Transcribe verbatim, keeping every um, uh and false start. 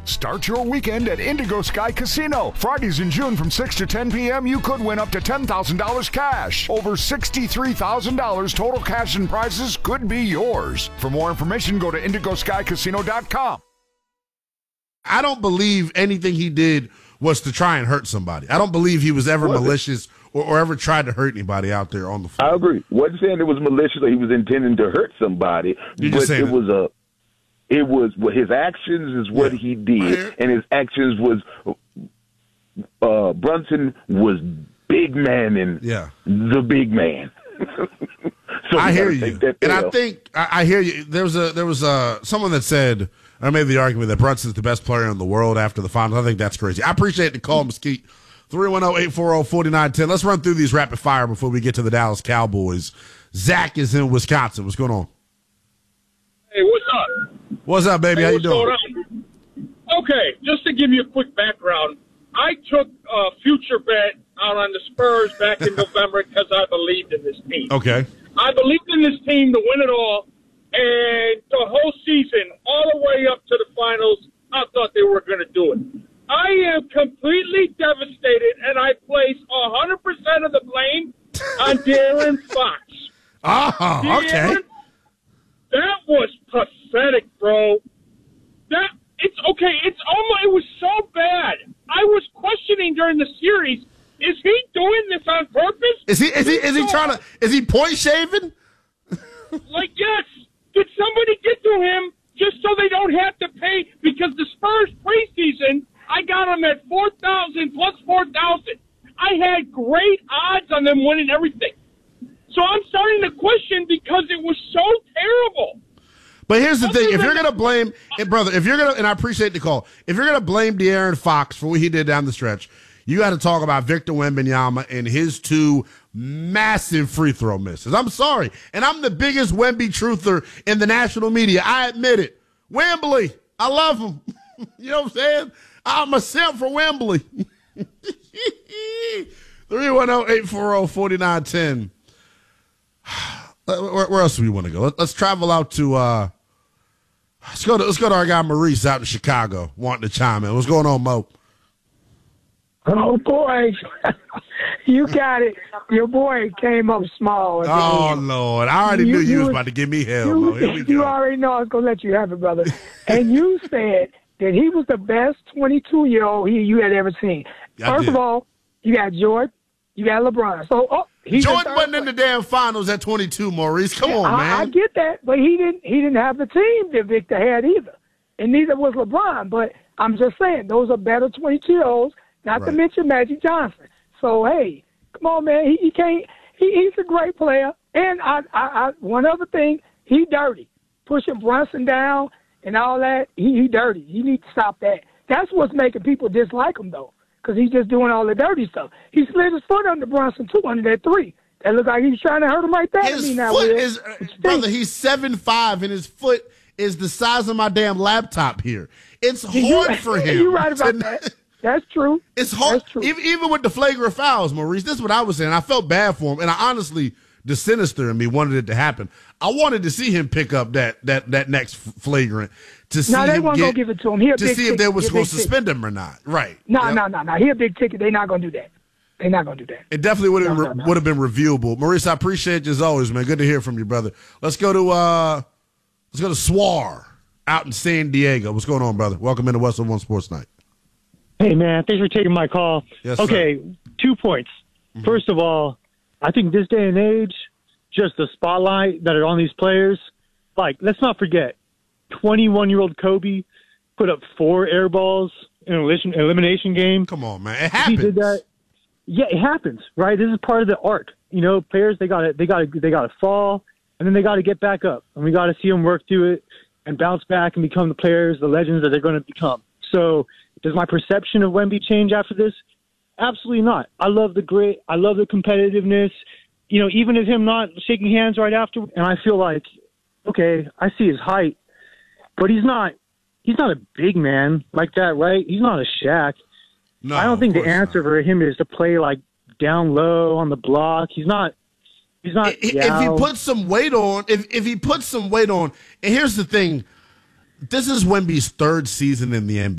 Start your weekend at Indigo Sky Casino. Fridays in June from six to ten p.m., you could win up to ten thousand dollars cash. Over sixty-three thousand dollars total cash and prizes could be yours. For more information, go to indigo sky casino dot com. I don't believe anything he did was to try and hurt somebody. I don't believe he was ever Was malicious or, or ever tried to hurt anybody out there on the floor. I agree. Wasn't saying it was malicious or he was intending to hurt somebody. You're but just saying it was a. It was well, his actions is what Yeah. he did, and his actions was uh, Brunson was big man and Yeah. the big man. So I we hear gotta you, take that and I L. think I, I hear you. There was a there was a someone that said I made the argument that Brunson's the best player in the world after the finals. I think that's crazy. I appreciate the call, Mesquite. three one zero, eight four zero, four nine one zero. Let's run through these rapid fire before we get to the Dallas Cowboys. Zach is in Wisconsin. What's going on? Hey, what's up? What's up, baby? Hey, How you what's doing? going on? Okay, just to give you a quick background, I took a future bet out on the Spurs back in November because I believed in this team. Okay. I believed in this team to win it all, and the whole season, all the way up to the finals, I thought they were going to do it. I am completely devastated, and I place one hundred percent of the blame on De'Aaron Fox. Oh, okay. De'Aaron, that was pathetic, bro. That it's okay. It's almost. It was so bad. I was questioning during the series: is he doing this on purpose? Is he is he is he trying to is he point shaving? Like, yes. Did somebody get to him just so they don't have to pay? Because the Spurs preseason, I got them at four thousand plus four thousand. I had great odds on them winning everything. So I'm starting to question because it was so terrible. But here's the thing: if you're gonna blame, and brother, if you're gonna, and I appreciate the call, if you're gonna blame De'Aaron Fox for what he did down the stretch, you got to talk about Victor Wembanyama and his two massive free throw misses. I'm sorry, and I'm the biggest Wemby truther in the national media. I admit it. Wembley, I love him. You know what I'm saying? I'm a simp for Wembley. three one zero, eight four zero, four nine one zero. Where, where else do we want to go? Let, let's travel out to. Uh, let's go to. Let's go to our guy Maurice out in Chicago, wanting to chime in. What's going on, Mo? Oh boy, you got it. Your boy came up small. At the Oh end. Lord, I already You- knew you, you was was- about to give me hell. You, Mo. Here we you go. already know I was gonna let you have it, brother. And you said that he was the best twenty-two year old he you had ever seen. I First did. of all, you got Jordan, you got LeBron. So oh, he's the Jordan third wasn't in the place. damn finals at twenty-two, Maurice. Come on, I, man. I get that, but he didn't. He didn't have the team that Victor had either, and neither was LeBron. But I'm just saying those are better twenty-two year olds. Not to Right. mention Magic Johnson. So hey, come on, man. He, he can't. He, he's a great player. And I, I, I, one other thing, he dirty, pushing Brunson down and all that. He, he dirty. You need to stop that. That's what's making people dislike him though, because he's just doing all the dirty stuff. He slid his foot under Brunson too under that three. That looked like he was trying to hurt him right there. His I mean, now, foot Will. is, It uh, stinks. brother, he's seven five, and his foot is the size of my damn laptop here. It's You- hard for him. You're right about to- that. That's true. It's hard. That's true. Even, even with the flagrant fouls, Maurice, this is what I was saying. I felt bad for him, and I honestly, the sinister in me wanted it to happen. I wanted to see him pick up that that that next flagrant to see No, they him weren't get, gonna give it to him. He a to big see if they ticket. was He a going big to ticket. suspend him or not. Right? No, Yep. no, no, no. He a big ticket. They're not going to do that. They're not going to do that. It definitely would have No, no, no. would have been reviewable. Maurice, I appreciate you as always, man. Good to hear from you, brother. Let's go to uh, let's go to Swar out in San Diego. What's going on, brother? Welcome into Western One Sports Night. Hey, man, thanks for taking my call. Yes, sir. okay, two points. Mm-hmm. First of all, I think this day and age, just the spotlight that are on these players, like, let's not forget, twenty-one-year-old Kobe put up four air balls in an elimination, elimination game. Come on, man. It He happens. did that. Yeah, it happens, right? This is part of the art. You know, players, they got to they got to they got to fall, and then they got to get back up, and we got to see them work through it and bounce back and become the players, the legends that they're going to become. So, does my perception of Wemby change after this? Absolutely not. I love the grit. I love the competitiveness. You know, even of him not shaking hands right after, and I feel like, okay, I see his height, but he's not. He's not a big man like that, right? He's not a Shaq. No, I don't think of the course answer not. for him is to play like down low on the block. He's not. He's not. If, if he Yao. puts some weight on, if if he puts some weight on, and here's the thing, this is Wemby's third season in the N B A.